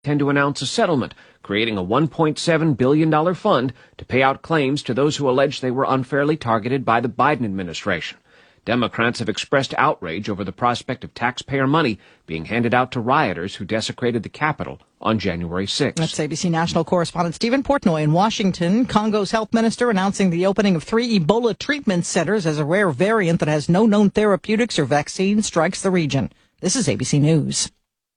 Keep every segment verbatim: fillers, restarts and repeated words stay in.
intend to announce a settlement, creating a one point seven billion dollars fund to pay out claims to those who allege they were unfairly targeted by the Biden administration. Democrats have expressed outrage over the prospect of taxpayer money being handed out to rioters who desecrated the Capitol on January sixth. That's A B C national correspondent Stephen Portnoy in Washington. Congo's health minister announcing the opening of three Ebola treatment centers as a rare variant that has no known therapeutics or vaccine strikes the region. This is A B C News.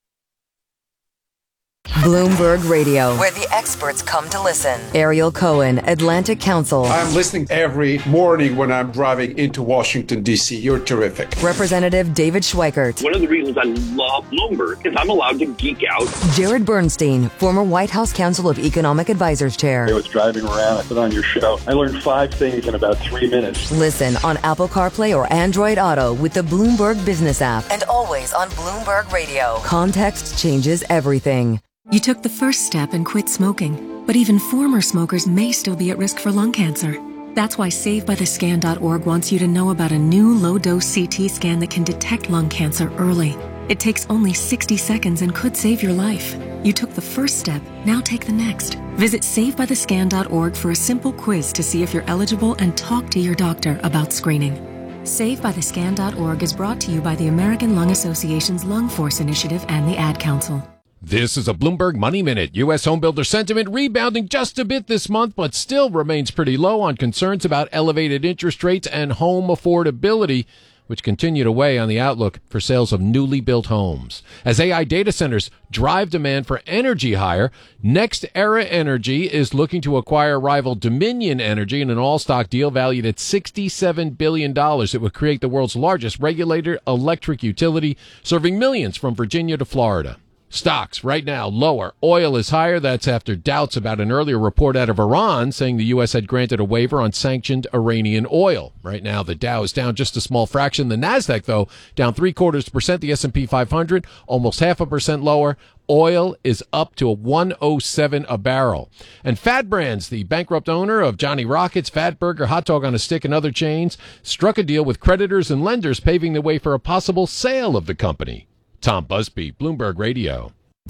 Bloomberg Radio, where the experts come to listen. Ariel Cohen, Atlantic Council. I'm listening every morning when I'm driving into Washington, D C. You're terrific. Representative David Schweikert. One of the reasons I love Bloomberg is I'm allowed to geek out. Jared Bernstein, former White House Council of Economic Advisors Chair. I was driving around, I put on your show. I learned five things in about three minutes. Listen on Apple CarPlay or Android Auto with the Bloomberg Business app. And always on Bloomberg Radio. Context changes everything. You took the first step and quit smoking, but even former smokers may still be at risk for lung cancer. That's why Save By The Scan dot org wants you to know about a new low-dose C T scan that can detect lung cancer early. It takes only sixty seconds and could save your life. You took the first step, now take the next. Visit Save By The Scan dot org for a simple quiz to see if you're eligible and talk to your doctor about screening. Save By The Scan dot org is brought to you by the American Lung Association's Lung Force Initiative and the Ad Council. This is a Bloomberg Money Minute. U S homebuilder sentiment rebounding just a bit this month, but still remains pretty low on concerns about elevated interest rates and home affordability, which continue to weigh on the outlook for sales of newly built homes. As A I data centers drive demand for energy higher, NextEra Energy is looking to acquire rival Dominion Energy in an all-stock deal valued at sixty-seven billion dollars. It would create the world's largest regulated electric utility, serving millions from Virginia to Florida. Stocks right now lower. Oil is higher. That's after doubts about an earlier report out of Iran saying the U S had granted a waiver on sanctioned Iranian oil. Right now, the Dow is down just a small fraction. The Nasdaq, though, down three quarters percent. The S and P five hundred almost half a percent lower. Oil is up to a one oh seven a barrel. And Fat Brands, the bankrupt owner of Johnny Rockets, Fatburger, Hot Dog on a Stick, and other chains, struck a deal with creditors and lenders, paving the way for a possible sale of the company. Tom Busby, Bloomberg Radio.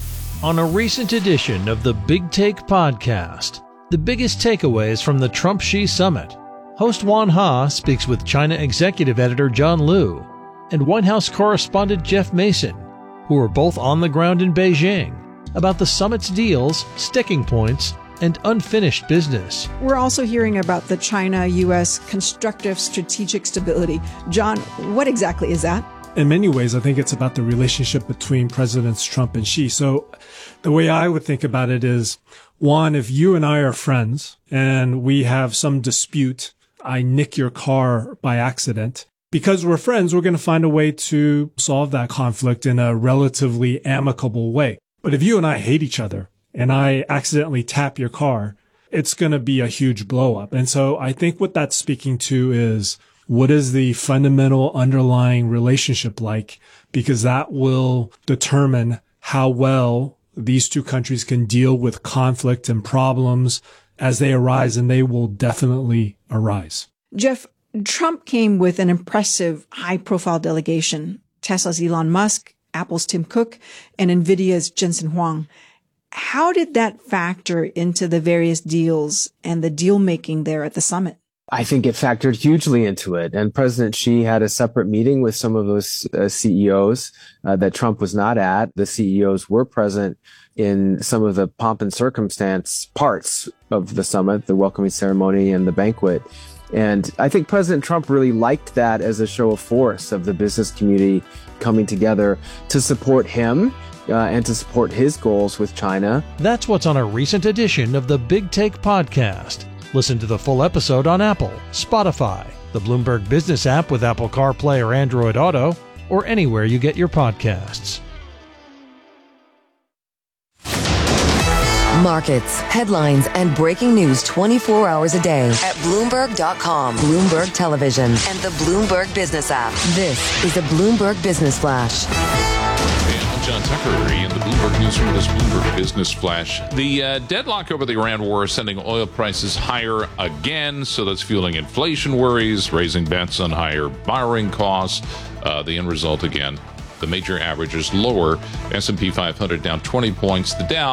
On a recent edition of the Big Take podcast, the biggest takeaways from the Trump-Xi summit, host Juan Ha speaks with China executive editor John Liu and White House correspondent Jeff Mason, who are both on the ground in Beijing, about the summit's deals, sticking points, and unfinished business. We're also hearing about the China-U S constructive strategic stability. John, what exactly is that? In many ways, I think it's about the relationship between Presidents Trump and Xi. So the way I would think about it is, one, if you and I are friends and we have some dispute, I nick your car by accident. Because we're friends, we're going to find a way to solve that conflict in a relatively amicable way. But if you and I hate each other and I accidentally tap your car, it's going to be a huge blow up. And so I think what that's speaking to is, what is the fundamental underlying relationship like? Because that will determine how well these two countries can deal with conflict and problems as they arise, and they will definitely arise. Jeff, Trump came with an impressive high-profile delegation. Tesla's Elon Musk, Apple's Tim Cook, and NVIDIA's Jensen Huang. How did that factor into the various deals and the deal-making there at the summit? I think it factored hugely into it. And President Xi had a separate meeting with some of those uh, C E Os uh, that Trump was not at. The C E Os were present in some of the pomp and circumstance parts of the summit, the welcoming ceremony and the banquet. And I think President Trump really liked that as a show of force of the business community coming together to support him uh, and to support his goals with China. That's what's on a recent edition of the Big Take podcast. Listen to the full episode on Apple, Spotify, the Bloomberg Business app with Apple CarPlay or Android Auto, or anywhere you get your podcasts. Markets, headlines, and breaking news twenty-four hours a day at Bloomberg dot com, Bloomberg Television, and the Bloomberg Business app. This is a Bloomberg Business Flash. John Tucker in the Bloomberg Newsroom with this Bloomberg Business Flash. The uh, deadlock over the Iran war is sending oil prices higher again, so that's fueling inflation worries, raising bets on higher borrowing costs. Uh, the end result, again, The major averages lower. S and P five hundred down twenty points. The Dow